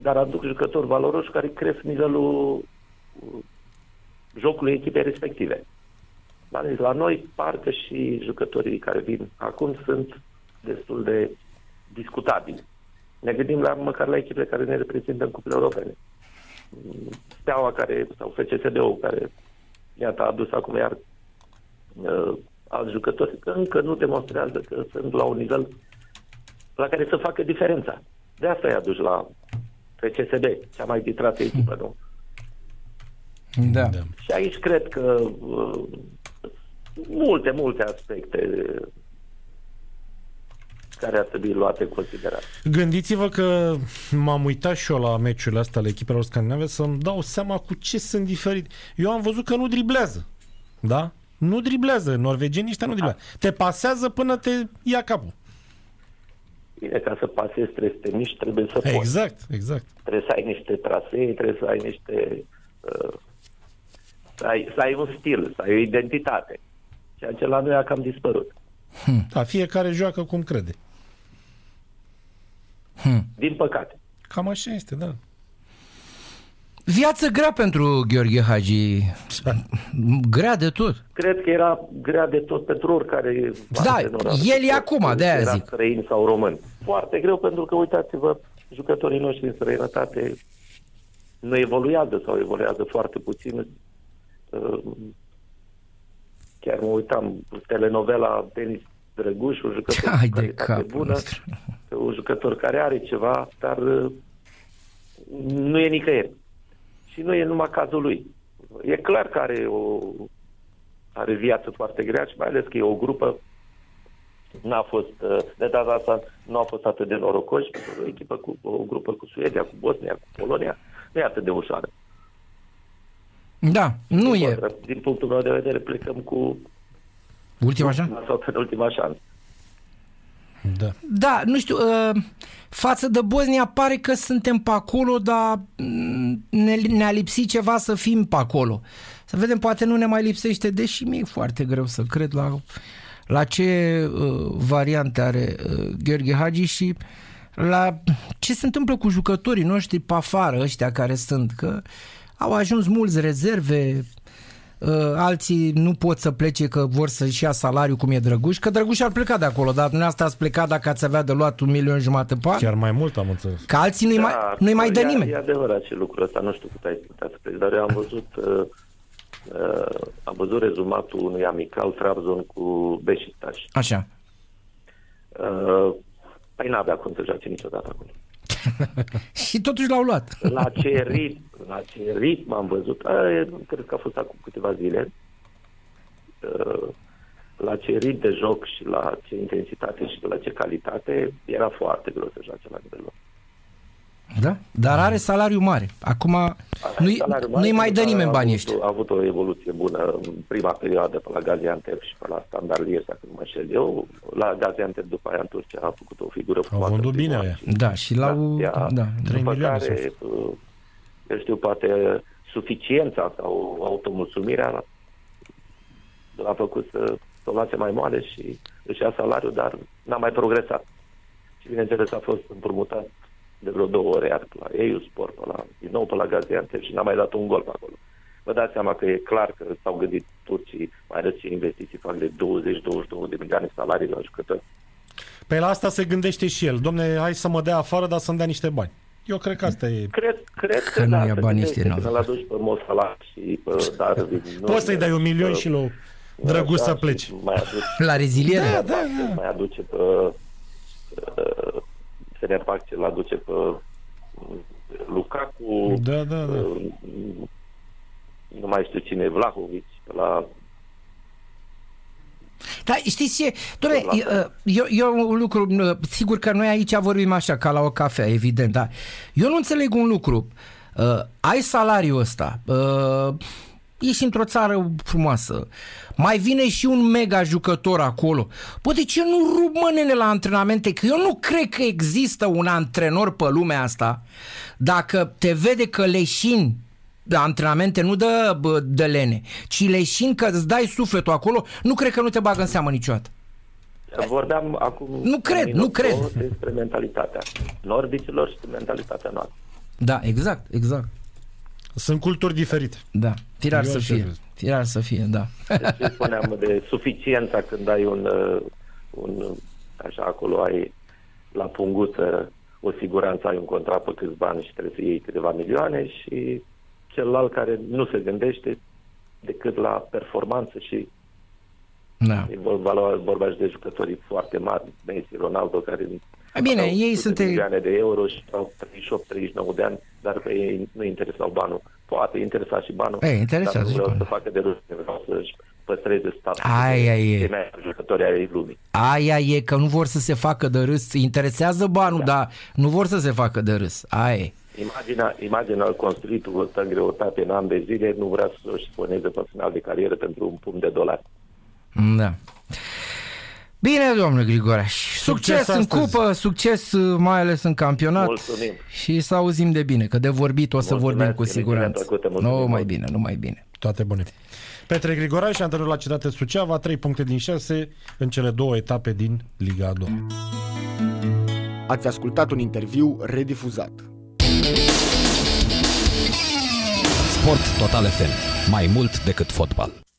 dar aduc jucători valoroși care cresc nivelul jocului echipei respective. Dar la noi, parcă și jucătorii care vin acum sunt destul de discutabili. Ne gândim măcar la echipele care ne reprezintă în cupele europene. Steaua sau FCSB-ul care iată a adus acum iar alți jucători că încă nu demonstrează că sunt la un nivel la care să facă diferența. De asta i-a dus la FCSB, cea mai distrată echipă, nu? Da. Și aici cred că multe aspecte care ar trebui luate în considerare. Gândiți-vă că m-am uitat și eu la meciurile astea ale echipelor scandinave să-mi dau seama cu ce sunt diferite. Eu am văzut că nu driblează. Da? Nu driblează. Norvegienii ăștia nu driblează. Te pasează până te ia capul. Bine, ca să pasezi trebuie să te miști, trebuie să poți. Exact. Trebuie să ai niște trasee, trebuie să ai niște... să ai un stil, să ai o identitate. Ceea ce la noi a cam dispărut. Da, fiecare joacă cum crede. Din păcate. Cam așa este, da. Viață grea pentru Gheorghe Hagi. Grea de tot. Cred că era grea de tot pentru oricare. Da, el e acum, de-aia zic. Străini sau români. Foarte greu pentru că, uitați-vă, jucătorii noștri în străinătate nu evoluează sau evoluează foarte puțin. Chiar mă uitam, telenovela Denis Drăguș, un jucător cu calitate bună, un jucător care are ceva, dar nu e nicăieri. Și nu e numai cazul lui. E clar că are viață foarte grea și mai ales că e o grupă, de data asta nu a fost atât de norocoși, o echipă o grupă cu Suedia, cu Bosnia, cu Polonia, nu e atât de ușoară. Da, nu e. Din punctul meu de vedere plecăm cu ultima șansă? Sau ultima șansă. Da, nu știu, față de Bosnia pare că suntem pe acolo, dar ne-a lipsit ceva să fim pe acolo. Să vedem, poate nu ne mai lipsește, deși mi-e foarte greu să cred la ce variante are Gheorghe Hagi și la ce se întâmplă cu jucătorii noștri pe afară, ăștia care sunt, că au ajuns mulți rezerve, alții nu pot să plece că vor să-și ia salariu cum e Drăguș, că Drăguș ar pleca de acolo, dar dumneavoastră ați plecat dacă ați avea de luat 1,5 milion pe an. Chiar mai mult am înțeles. Că alții nu-i mai dă nimeni. E adevărat și lucrul ăsta, nu știu cât ai putea să pleci, dar eu am văzut rezumatul unui amical Trabzon cu Beşiktaş. Așa. Păi n-avea cum să joace niciodată acolo. Și totuși l-au luat. La ce ritm am văzut, cred că a fost acum câteva zile, la ce ritm de joc și la ce intensitate și la ce calitate, era foarte greu să joace la nivelul. Da? Dar are salariu mare. Acum nu-i mai dă nimeni banii ăștia. A avut o evoluție bună în prima perioadă pe la Gaziantep și pe la Standard Liège, dacă nu mă șel eu. La Gaziantep, după aia în Turcia, a făcut o figură frumoasă. Au vândut bine aia. Da, și la 3 milioane. Care, eu știu, poate suficiența sau automulțumirea l-a făcut să o lase mai moale și își ia salariul, dar n-a mai progresat. Și bineînțeles a fost împrumutat de vreo 2 ore iar la EU-Sport, din nou pe la Gaziantep și n-a mai dat un gol pe acolo. Vă dați seama că e clar că s-au gândit turcii, mai ales ce investiții fac de 20-22 de milioane salarii la jucători. Pe la asta se gândește și el. Dom'le, hai să mă dea afară, dar să-mi dea niște bani. Eu cred că asta e... Cred că nu da, ia banii ăștia. Să-l aduci pe Mo Salah și pe Darwin. Poți să-i dai 1 milion și lui Drăguș să pleci. La reziliere? Da. Mai aduce pe Fenerbahce, îl aduce pe Lukaku. Da. Nu mai știu cine, Vlahovic, pe la... Da, știți ce? Eu un lucru, sigur că noi aici vorbim așa, ca la o cafea, evident, dar eu nu înțeleg un lucru. Ai salariul ăsta, ești într-o țară frumoasă, mai vine și un mega jucător acolo. Păi de ce nu rup mâinile la antrenamente? Că eu nu cred că există un antrenor pe lumea asta, dacă te vede că leșin de antrenamente, nu de lene, ci leșin că îți dai sufletul acolo, nu cred că nu te bagă în seamă niciodată. Vorbeam acum nu cred despre mentalitatea norbicilor și mentalitatea noastră. Da, exact. Sunt culturi diferite. Da, firar Eu să așa fie. cred. Firar să fie, da. Deci spuneam de suficiența când ai un așa acolo ai la punguță o siguranță, ai un contract pe câțiva ani și trebuie să iei câteva milioane, și celălalt care nu se gândește decât la performanță și Da. vorba și de jucătorii foarte mari, Messi, Ronaldo, care Bine, aveau ei sute sunt de milioane de euro și au 38-39 de ani, dar pe ei nu interesau banul. Poate interesa și banul, Interesează dar nu și vreau banul. să facă de râs, vreau să-și păstreze statul Aia e. de mai jucători ai lumii. Aia e că nu vor să se facă de râs, interesează banul, dar nu vor să se facă de râs. Aia e. Imaginea construit cu o greutate în ani de zile, nu vrea să-și exponeze pe final de carieră pentru un pumn de dolari. Da. Bine, domnule Grigoraș. Succes în astăzi. cupă, succes mai ales în campionat. Mulțumim. Și să auzim de bine, că de vorbit o să Mulțumesc, vorbim cu emisiunea siguranță. plăcută, mulțumim Nu mai mult. bine, numai bine. Toate bune. Petre Grigoraș, antrenor la Cetate Suceava, 3 puncte din 6 în cele 2 etape din Liga a 2. Ați ascultat un interviu redifuzat. Sport Total FM. Mai mult decât fotbal.